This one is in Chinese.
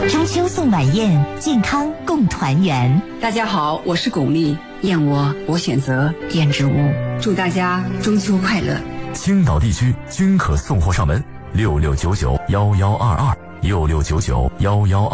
中秋送晚宴，健康共团圆。 大家好，我是巩俐，燕窝我选择燕之屋。祝大家中秋快乐！ 青岛地区均可送货上门，66991122，66991122。